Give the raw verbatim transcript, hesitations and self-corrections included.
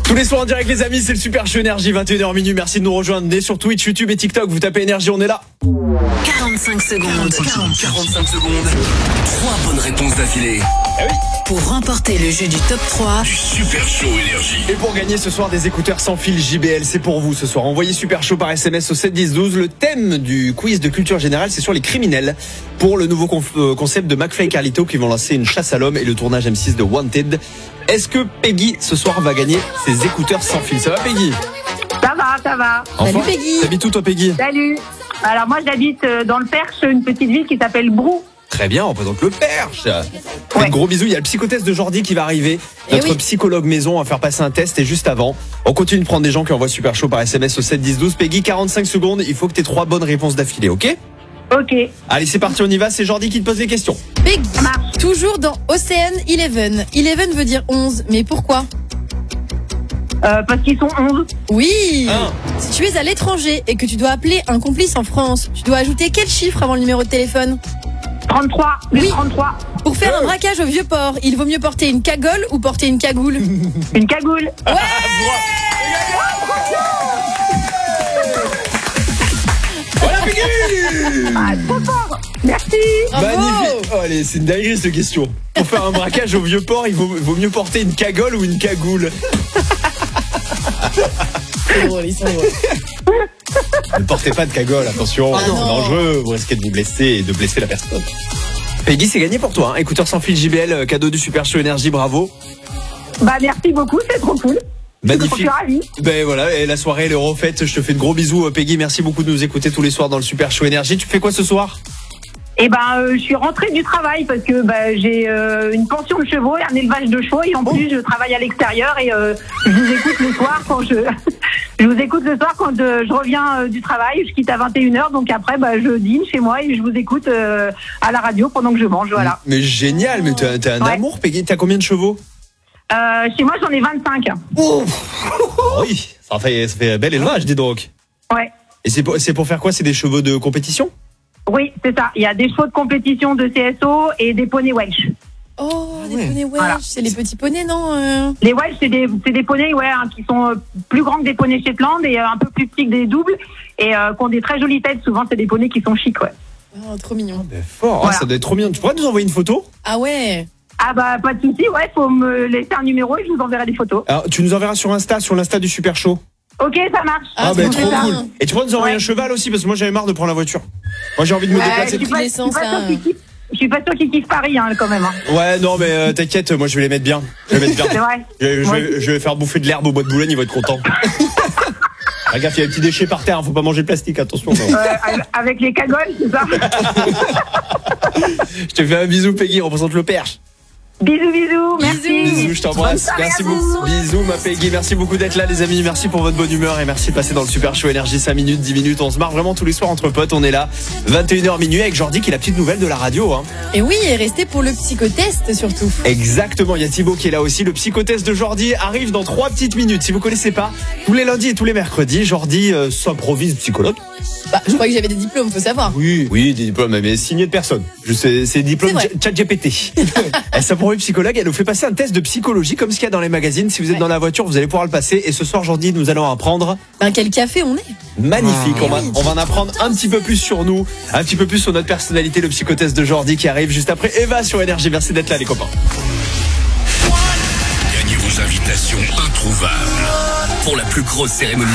Tous les soirs en direct les amis, c'est le Super Show Énergie, vingt et une heures minuit. Merci de nous rejoindre. Dès sur Twitch, YouTube et TikTok, vous tapez Énergie, on est là. quarante-cinq secondes. quarante-cinq secondes. Trois bonnes réponses d'affilée. Eh oui. Pour remporter le jeu du top trois du Super Show Énergie. Et pour gagner ce soir des écouteurs sans fil J B L, c'est pour vous ce soir. Envoyez Super Show par S M S au sept dix douze. Le thème du quiz de culture générale, c'est sur les criminels. Pour le nouveau conf- concept de McFly et Carlito qui vont lancer une chasse à l'homme et le tournage M six de Wanted. Est-ce que Peggy ce soir va gagner ses écouteurs sans fil? Ça va Peggy? Ça va, ça va. Enfin, Salut Peggy. t'habites où toi Peggy? Salut. Alors moi j'habite euh, dans le Perche, une petite ville qui s'appelle Brou. Très bien, on représente le Perche. Faites Ouais. gros bisous, il y a le psychotest de Jordi qui va arriver. Eh Notre oui. psychologue maison va faire passer un test et juste avant, on continue de prendre des gens qui envoient Super Show par S M S au sept dix douze. Peggy, quarante-cinq secondes, il faut que tu aies trois bonnes réponses d'affilée, ok? Ok. Allez, c'est parti, on y va, c'est Jordi qui te pose les questions. Peggy, Ça marche. toujours dans Ocean Eleven. Eleven veut dire onze, mais pourquoi? Euh, parce qu'ils sont onze. Oui. Un. Si tu es à l'étranger et que tu dois appeler un complice en France, tu dois ajouter quel chiffre avant le numéro de téléphone? trente-trois. Oui. Oui. trente-trois. Pour faire un braquage au vieux port, il vaut mieux porter une cagole ou porter une cagoule? Une cagoule. Voilà Peggy. Ah, trop fort. Merci. Bravo. Magnifique. Oh, allez, c'est une dinguerie cette question. Pour faire un braquage au vieux port, il vaut, vaut mieux porter une cagole ou une cagoule? C'est drôle, ils sont drôles. Ne portez pas de cagole, attention, Ah c'est non. dangereux, vous risquez de vous blesser et de blesser la personne. Peggy, c'est gagné pour toi, hein. Écouteur sans fil J B L, cadeau du Super Show Énergie, bravo. Bah merci beaucoup, c'est trop cool. Je Magnifique. suis ravie. Ben voilà, et la soirée elle est refaite, je te fais de gros bisous Peggy, merci beaucoup de nous écouter tous les soirs dans le Super Show Énergie. Tu fais quoi ce soir? Et ben euh, je suis rentrée du travail parce que bah, j'ai euh, une pension de chevaux et un élevage de chevaux et en plus je travaille à l'extérieur et euh, je vous écoute le soir quand je je vous écoute le soir quand euh, je reviens euh, du travail, je quitte à vingt et une heures donc après bah, je dîne chez moi et je vous écoute euh, à la radio pendant que je mange, voilà. Mais génial, mais t'as, t'as un Ouais. amour Peggy, t'as combien de chevaux? Euh, chez moi j'en ai vingt-cinq. Oh oui, ça fait, ça fait un bel élevage dis donc. Ouais. Et c'est pour, c'est pour faire quoi? C'est des chevaux de compétition? Oui, c'est ça. Il y a des chevaux de compétition de C S O et des poneys Welsh. Oh, des ouais. poneys Welsh, Voilà. c'est les petits poneys, non euh Les Welsh, c'est des, c'est des poneys ouais, hein, qui sont euh, plus grands que des poneys Shetland et euh, un peu plus petits que des doubles et euh, qui ont des très jolies têtes. Souvent, c'est des poneys qui sont chics, ouais. Oh, trop mignon. Ben fort, Voilà. ah, ça doit être trop bien. Tu pourrais nous envoyer une photo? Ah ouais. Ah bah, pas de souci, ouais, faut me laisser un numéro et je vous enverrai des photos. Alors, tu nous enverras sur Insta, sur l'Insta du Super Show. Ok, ça marche. Ah, ben c'est trop bien. cool. Et tu pourrais nous envoyer Ouais. un cheval aussi parce que moi j'avais marre de prendre la voiture. Moi j'ai envie de me Ouais, je déplacer. suis pas, je suis l'essence, pas là. sûre qu'ils kiffent- je suis pas sûre qu'ils kiffent Paris, hein, quand même. Hein. Ouais, non, mais euh, t'inquiète, moi je vais les mettre bien. Je vais les mettre C'est bien. vrai. Je, je Ouais. vais, je vais faire bouffer de l'herbe au bois de Boulogne, il va être content. Ah, gaffe, il y a des petits déchets par terre, faut pas manger le plastique, attention. non. Euh, avec les cagoles, c'est ça. Je te fais un bisou, Peggy, représente le Perche. Bisous, bisous, merci. Bisous, je t'embrasse. Bonne soirée Merci à vous. beaucoup. Bisous, ma Peggy. Merci beaucoup d'être là, les amis. Merci pour votre bonne humeur et merci de passer dans le Super Show Énergie cinq minutes, dix minutes. On se marre vraiment tous les soirs entre potes. On est là, vingt et une heures minuit avec Jordi qui est la petite nouvelle de la radio. Hein. Et oui, et restez pour le psychotest surtout. Exactement, il y a Thibaut qui est là aussi. Le psychotest de Jordi arrive dans trois petites minutes. Si vous connaissez pas, tous les lundis et tous les mercredis, Jordi euh, s'improvise psychologue. Bah, je croyais que j'avais des diplômes, faut savoir. Oui, oui, des diplômes, mais signé de personne. Je sais, c'est diplôme C'est vrai. Chat G P T. Elle s'improvise psychologue, elle nous fait passer un test de psychologie comme ce qu'il y a dans les magazines. Si vous êtes Ouais. dans la voiture, vous allez pouvoir le passer. Et ce soir, Jordi, nous allons apprendre. Dans quel café on est? Magnifique, on va, oui. on va en apprendre un petit peu plus sur nous, un petit peu plus sur notre personnalité, le psychotest de Jordi qui arrive juste après Eva sur Énergie. Merci d'être là les copains. Gagnez vos invitations introuvables pour la plus grosse cérémonie